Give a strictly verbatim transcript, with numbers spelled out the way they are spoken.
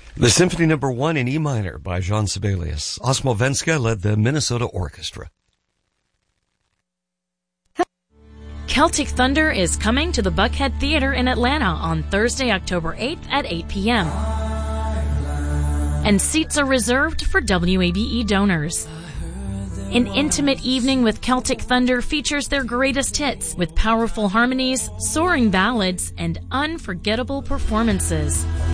The Symphony Number One in E minor by Jean Sibelius. Osmo Venska led the Minnesota Orchestra. Celtic Thunder is coming to the Buckhead Theater in Atlanta on Thursday, October eighth at eight p.m. And seats are reserved for W A B E donors. An intimate evening with Celtic Thunder features their greatest hits with powerful harmonies, soaring ballads, and unforgettable performances.